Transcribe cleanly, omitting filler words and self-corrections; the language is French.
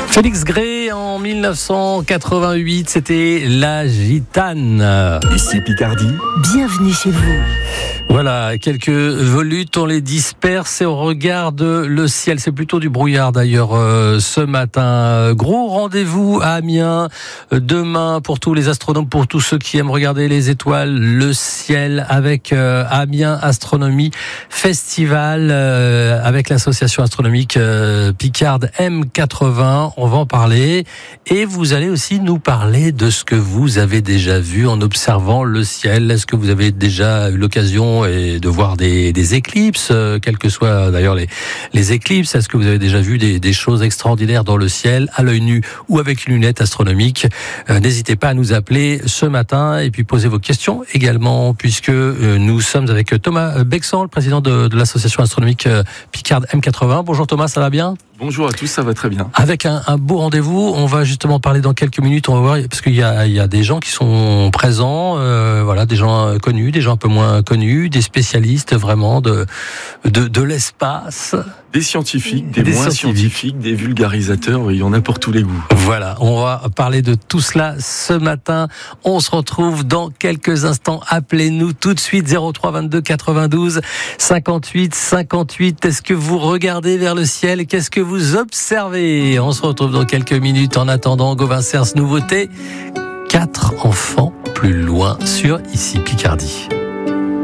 Félix Gray en 1988, c'était La Gitane. Ici Picardie. Bienvenue chez vous. Voilà, quelques volutes, on les disperse et on regarde le ciel. C'est plutôt du brouillard d'ailleurs ce matin. Gros rendez-vous à Amiens demain pour tous les astronomes, pour tous ceux qui aiment regarder les étoiles, le ciel, avec Amiens Astronomie Festival, avec l'association astronomique Picard M80. On va en parler et vous allez aussi nous parler de ce que vous avez déjà vu en observant le ciel. Est-ce que vous avez déjà eu l'occasion de voir des éclipses, quelles que soient d'ailleurs les éclipses? Est-ce que vous avez déjà vu des choses extraordinaires dans le ciel, à l'œil nu ou avec une lunette astronomique? N'hésitez pas à nous appeler ce matin et puis poser vos questions également, puisque nous sommes avec Thomas Bexan, le président de l'association astronomique Picard M80. Bonjour Thomas, ça va bien? Bonjour à tous, ça va très bien. Avec un beau rendez-vous, on va justement parler dans quelques minutes, on va voir, parce qu'il y a des gens qui sont présents, voilà, des gens connus, des gens un peu moins connus, des spécialistes vraiment de l'espace. Des scientifiques, des moins scientifiques, des vulgarisateurs, il y en a pour tous les goûts. Voilà, on va parler de tout cela ce matin. On se retrouve dans quelques instants. Appelez-nous tout de suite 03 22 92 58 58. Est-ce que vous regardez vers le ciel? Qu'est-ce que vous observez? On se retrouve dans quelques minutes. En attendant, Gauvin Cers, nouveauté. 4 enfants plus loin sur Ici Picardie.